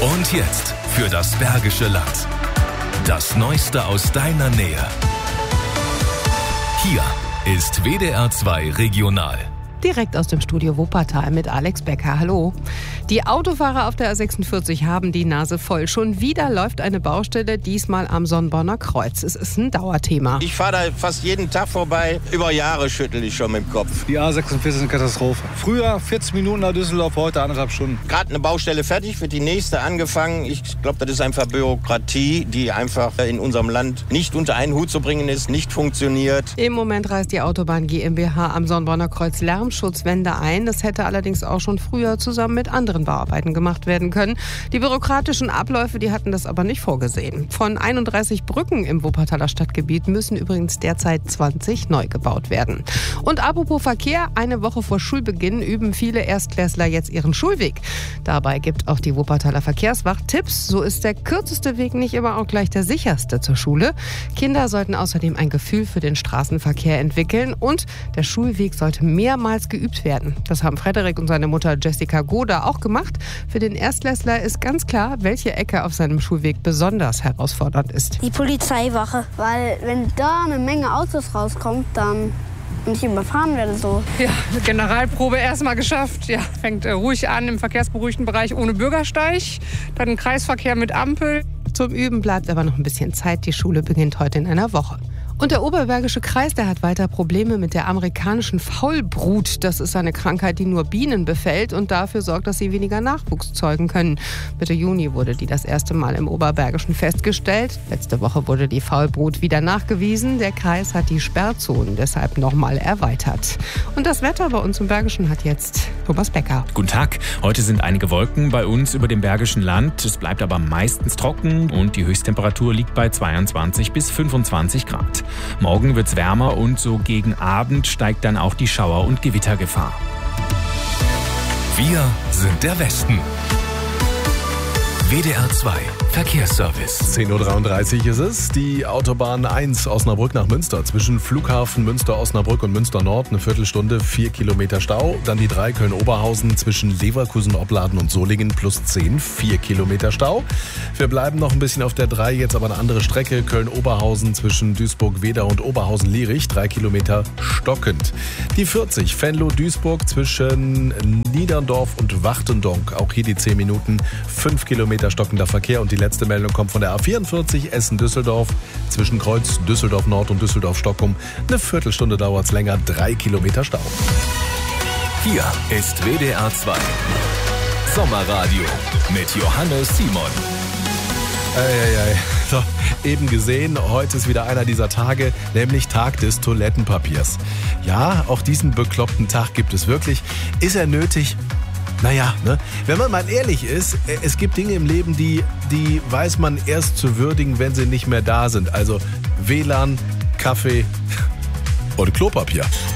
Und jetzt für das Bergische Land. Das Neueste aus deiner Nähe. Hier ist WDR 2 Regional. Direkt aus dem Studio Wuppertal mit Alex Becker. Hallo. Die Autofahrer auf der A46 haben die Nase voll. Schon wieder läuft eine Baustelle, diesmal am Sonnborner Kreuz. Es ist ein Dauerthema. Ich fahre da fast jeden Tag vorbei. Über Jahre schüttel ich schon mit dem Kopf. Die A46 ist eine Katastrophe. Früher 40 Minuten nach Düsseldorf, heute 1,5 Stunden. Gerade eine Baustelle fertig, wird die nächste angefangen. Ich glaube, das ist einfach Bürokratie, die einfach in unserem Land nicht unter einen Hut zu bringen ist, nicht funktioniert. Im Moment reißt die Autobahn GmbH am Sonnborner Kreuz Lärmschutzwände ein. Das hätte allerdings auch schon früher zusammen mit anderen Bauarbeiten gemacht werden können. Die bürokratischen Abläufe, die hatten das aber nicht vorgesehen. Von 31 Brücken im Wuppertaler Stadtgebiet müssen übrigens derzeit 20 neu gebaut werden. Und apropos Verkehr, eine Woche vor Schulbeginn üben viele Erstklässler jetzt ihren Schulweg. Dabei gibt auch die Wuppertaler Verkehrswacht Tipps. So ist der kürzeste Weg nicht immer auch gleich der sicherste zur Schule. Kinder sollten außerdem ein Gefühl für den Straßenverkehr entwickeln und der Schulweg sollte mehrmals geübt werden. Das haben Frederik und seine Mutter Jessica Goda auch gemacht. Für den Erstklässler ist ganz klar, welche Ecke auf seinem Schulweg besonders herausfordernd ist. Die Polizeiwache, weil wenn da eine Menge Autos rauskommt, dann und ich überfahren werde so. Ja, Generalprobe erstmal geschafft. Ja, fängt ruhig an im verkehrsberuhigten Bereich ohne Bürgersteig. Dann Kreisverkehr mit Ampel. Zum Üben bleibt aber noch ein bisschen Zeit. Die Schule beginnt heute in einer Woche. Und der Oberbergische Kreis, der hat weiter Probleme mit der amerikanischen Faulbrut. Das ist eine Krankheit, die nur Bienen befällt und dafür sorgt, dass sie weniger Nachwuchs zeugen können. Mitte Juni wurde die das erste Mal im Oberbergischen festgestellt. Letzte Woche wurde die Faulbrut wieder nachgewiesen. Der Kreis hat die Sperrzonen deshalb nochmal erweitert. Und das Wetter bei uns im Bergischen hat jetzt Thomas Becker. Guten Tag. Heute sind einige Wolken bei uns über dem Bergischen Land. Es bleibt aber meistens trocken und die Höchsttemperatur liegt bei 22 bis 25 Grad. Morgen wird's wärmer und so gegen Abend steigt dann auch die Schauer- und Gewittergefahr. Wir sind der Westen. WDR 2 Verkehrsservice. 10.33 Uhr ist es. Die Autobahn 1 Osnabrück nach Münster. Zwischen Flughafen Münster-Osnabrück und Münster-Nord eine Viertelstunde, 4 Kilometer Stau. Dann die 3 Köln-Oberhausen zwischen Leverkusen-Opladen und Solingen plus 10, 4 Kilometer Stau. Wir bleiben noch ein bisschen auf der 3, jetzt aber eine andere Strecke. Köln-Oberhausen zwischen Duisburg-Wedau und Oberhausen-Lierich, 3 Kilometer stockend. Die 40 Venlo-Duisburg zwischen Niederndorf und Wachtendonk. Auch hier die 10 Minuten, 5 Kilometer stockender Verkehr. Und die letzte Meldung kommt von der A44 Essen-Düsseldorf. Zwischen Kreuz Düsseldorf-Nord und Düsseldorf-Stockholm. Eine Viertelstunde dauert es länger, 3 Kilometer Stau. Hier ist WDR 2 Sommerradio mit Johannes Simon. So, eben gesehen, heute ist wieder einer dieser Tage, nämlich Tag des Toilettenpapiers. Ja, auch diesen bekloppten Tag gibt es wirklich. Ist er nötig? Naja, ne? Wenn man mal ehrlich ist, es gibt Dinge im Leben, die weiß man erst zu würdigen, wenn sie nicht mehr da sind. Also WLAN, Kaffee und Klopapier.